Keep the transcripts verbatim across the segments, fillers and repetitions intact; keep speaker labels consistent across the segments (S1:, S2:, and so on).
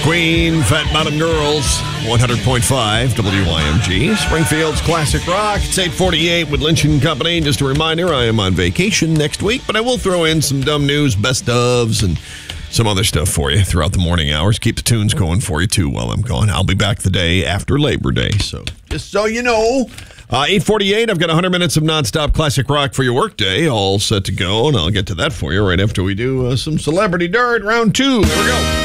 S1: Queen, Fat Bottom Girls, one hundred point five W Y M G, Springfield's classic rock. It's eight forty-eight with Lynch and Company. Just a reminder, I am on vacation next week, but I will throw in some dumb news, best ofs, and some other stuff for you throughout the morning hours. Keep the tunes going for you, too, while I'm gone. I'll be back the day after Labor Day, so just so you know. Uh, eight forty-eight, I've got one hundred minutes of nonstop classic rock for your workday, all set to go, and I'll get to that for you right after we do uh, some Celebrity Dirt, round two. There we go.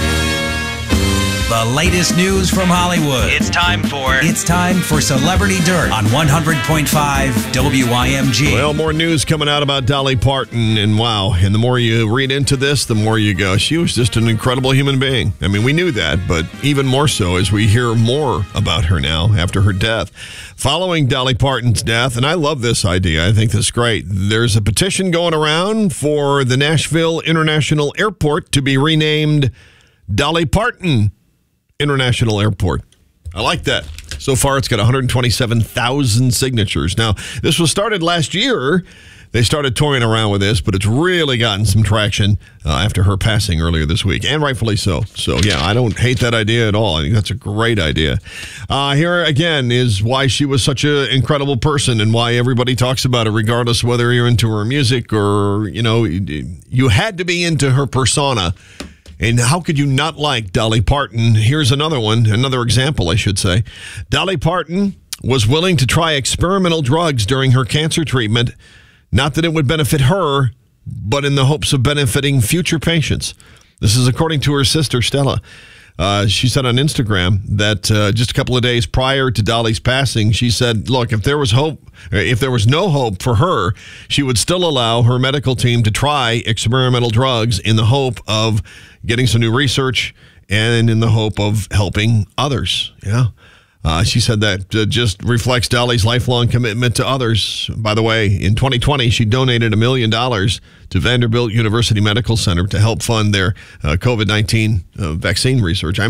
S2: The latest news from Hollywood.
S3: It's time for...
S2: It's time for Celebrity Dirt on one hundred point five W Y M G.
S1: Well, more news coming out about Dolly Parton, and wow, and the more you read into this, the more you go, she was just an incredible human being. I mean, we knew that, but even more so as we hear more about her now after her death. Following Dolly Parton's death, and I love this idea, I think this is great, there's a petition going around for the Nashville International Airport to be renamed Dolly Parton International Airport. I like that. So far, it's got one hundred twenty-seven thousand signatures. Now, this was started last year. They started toying around with this, but it's really gotten some traction uh, after her passing earlier this week, and rightfully so. So, yeah, I don't hate that idea at all. I think that's a great idea. Uh, here, again, is why she was such an incredible person and why everybody talks about her, regardless whether you're into her music or, you know, you had to be into her persona. And how could you not like Dolly Parton? Here's another one, another example, I should say. Dolly Parton was willing to try experimental drugs during her cancer treatment. Not that it would benefit her, but in the hopes of benefiting future patients. This is according to her sister, Stella. Uh, she said on Instagram that uh, just a couple of days prior to Dolly's passing, she said, look, if there was hope, if there was no hope for her, she would still allow her medical team to try experimental drugs in the hope of getting some new research and in the hope of helping others. Yeah. Uh, she said that uh, just reflects Dolly's lifelong commitment to others. By the way, in twenty twenty, she donated a million dollars to Vanderbilt University Medical Center to help fund their uh, COVID nineteen uh, vaccine research. I